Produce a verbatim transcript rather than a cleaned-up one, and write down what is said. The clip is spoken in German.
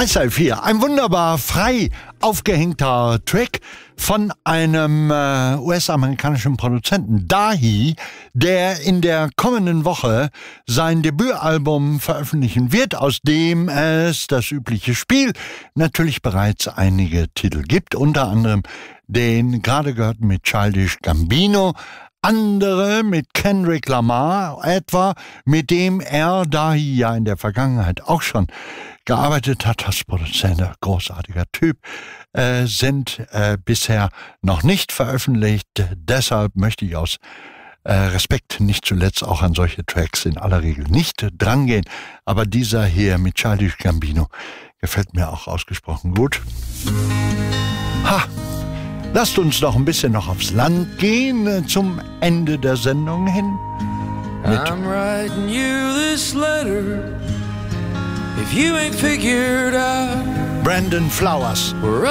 Ice vier, ein wunderbar frei aufgehängter Track von einem äh, U S-amerikanischen Produzenten, Dahi, der in der kommenden Woche sein Debütalbum veröffentlichen wird, aus dem es das übliche Spiel natürlich bereits einige Titel gibt, unter anderem den gerade gehörten mit Childish Gambino, andere mit Kendrick Lamar etwa, mit dem er Dahi ja in der Vergangenheit auch schon gearbeitet hat als Produzent, großartiger Typ, äh, sind äh, bisher noch nicht veröffentlicht. Deshalb möchte ich aus äh, Respekt nicht zuletzt auch an solche Tracks in aller Regel nicht drangehen. Aber dieser hier mit Childish Gambino gefällt mir auch ausgesprochen gut. Ha! Lasst uns noch ein bisschen noch aufs Land gehen äh, zum Ende der Sendung hin. Mit I'm writing you this letter. If you ain't figured out Brandon Flowers. we're